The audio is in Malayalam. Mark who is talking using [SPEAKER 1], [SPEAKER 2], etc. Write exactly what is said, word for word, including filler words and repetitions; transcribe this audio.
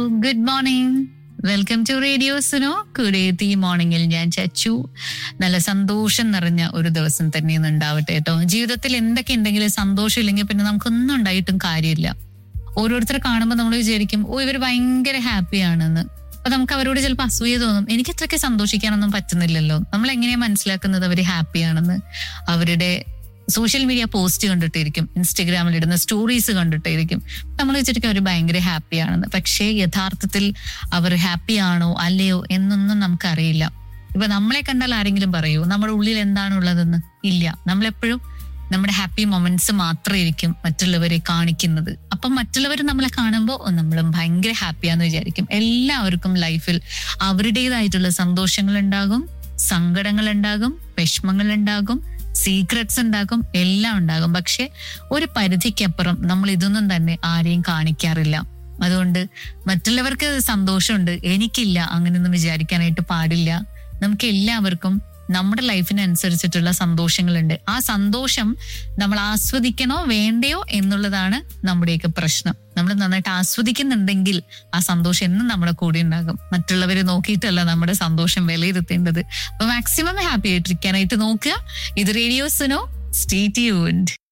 [SPEAKER 1] Good morning, welcome to radio Suno. കുടേത്തി മോർണിംഗിൽ ഞാൻ ചച്ചു. നല്ല സന്തോഷം നിറഞ്ഞ ഒരു ദിവസം തന്നെ ഇന്ന് ഉണ്ടാവട്ടെ കേട്ടോ. ജീവിതത്തിൽ എന്തൊക്കെ ഉണ്ടെങ്കിലും സന്തോഷം ഇല്ലെങ്കിൽ പിന്നെ നമുക്കൊന്നും ഉണ്ടായിട്ടും കാര്യമില്ല. ഓരോരുത്തരെ കാണുമ്പോൾ നമ്മൾ വിചാരിക്കും, ഓ ഇവർ ഭയങ്കര ഹാപ്പിയാണെന്ന്. അപ്പൊ നമുക്ക് അവരോട് ചിലപ്പോൾ അസൂയ തോന്നും, എനിക്ക് ഇത്രയ്ക്ക് സന്തോഷിക്കാനൊന്നും പറ്റുന്നില്ലല്ലോ. നമ്മൾ എങ്ങനെയാ മനസ്സിലാക്കുന്നത് അവർ ഹാപ്പിയാണെന്ന്? അവരുടെ സോഷ്യൽ മീഡിയ പോസ്റ്റ് കണ്ടിട്ടായിരിക്കും, ഇൻസ്റ്റഗ്രാമിൽ ഇടുന്ന സ്റ്റോറീസ് കണ്ടിട്ടായിരിക്കും നമ്മൾ വിചാരിക്കും അവർ ഭയങ്കര ഹാപ്പിയാണെന്ന്. പക്ഷേ യഥാർത്ഥത്തിൽ അവർ ഹാപ്പിയാണോ അല്ലയോ എന്നൊന്നും നമുക്കറിയില്ല. ഇപ്പൊ നമ്മളെ കണ്ടാൽ ആരെങ്കിലും പറയൂ നമ്മുടെ ഉള്ളിൽ എന്താണുള്ളതെന്ന്? ഇല്ല. നമ്മളെപ്പോഴും നമ്മുടെ ഹാപ്പി മൊമെന്റ്സ് മാത്രമായിരിക്കും മറ്റുള്ളവരെ കാണിക്കുന്നത്. അപ്പം മറ്റുള്ളവർ നമ്മളെ കാണുമ്പോൾ നമ്മളും ഭയങ്കര ഹാപ്പിയാന്ന് വിചാരിക്കും. എല്ലാവർക്കും ലൈഫിൽ അവരുടേതായിട്ടുള്ള സന്തോഷങ്ങൾ ഉണ്ടാകും, സങ്കടങ്ങൾ ഉണ്ടാകും, വിഷമങ്ങൾ ഉണ്ടാകും, സീക്രട്സ് ഉണ്ടാകും, എല്ലാം ഉണ്ടാകും. പക്ഷെ ഒരു പരിധിക്കപ്പുറം നമ്മൾ ഇതൊന്നും തന്നെ ആരെയും കാണിക്കാറില്ല. അതുകൊണ്ട് മറ്റുള്ളവർക്ക് സന്തോഷമുണ്ട്, എനിക്കില്ല, അങ്ങനെയൊന്നും വിചാരിക്കാനായിട്ട് പാടില്ല. നമുക്ക് എല്ലാവർക്കും നമ്മുടെ ലൈഫിനനുസരിച്ചിട്ടുള്ള സന്തോഷങ്ങളുണ്ട്. ആ സന്തോഷം നമ്മൾ ആസ്വദിക്കണോ വേണ്ടയോ എന്നുള്ളതാണ് നമ്മുടെയൊക്കെ പ്രശ്നം. നമ്മൾ നന്നായിട്ട് ആസ്വദിക്കുന്നുണ്ടെങ്കിൽ ആ സന്തോഷം എന്നും നമ്മുടെ കൂടെ ഉണ്ടാകും. മറ്റുള്ളവരെ നോക്കിയിട്ടല്ല നമ്മുടെ സന്തോഷം വിലയിരുത്തേണ്ടത്. അപ്പൊ മാക്സിമം ഹാപ്പി ആയിട്ടിരിക്കാനായിട്ട് നോക്കുക. ഇത് റേഡിയോ സുനോ. Stay tuned.